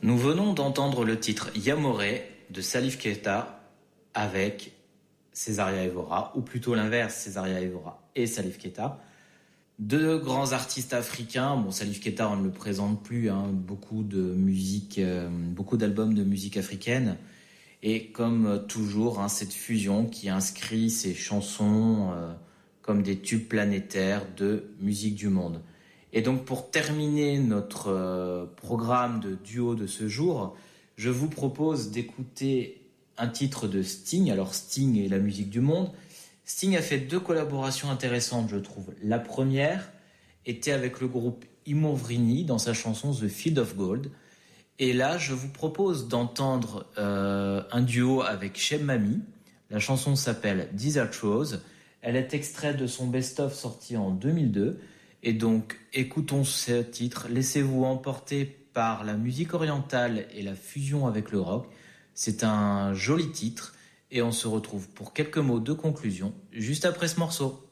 Nous venons d'entendre le titre Yamore de Salif Keita avec Césaria Evora, ou plutôt l'inverse, Césaria Evora et Salif Keita. Deux grands artistes africains. Bon, Salif Keita, on ne le présente plus, beaucoup de musique, beaucoup d'albums de musique africaine. Et comme toujours, cette fusion qui inscrit ces chansons comme des tubes planétaires de musique du monde. Et donc pour terminer notre programme de duo de ce jour, je vous propose d'écouter un titre de Sting. Alors Sting et la musique du monde. Sting a fait deux collaborations intéressantes, je trouve. La première était avec le groupe Imouvrini dans sa chanson The Field of Gold. Et là, je vous propose d'entendre un duo avec Cheb Mami. La chanson s'appelle Desert Rose. Elle est extraite de son best-of sorti en 2002. Et donc, écoutons ce titre. Laissez-vous emporter par la musique orientale et la fusion avec le rock. C'est un joli titre. Et on se retrouve pour quelques mots de conclusion juste après ce morceau.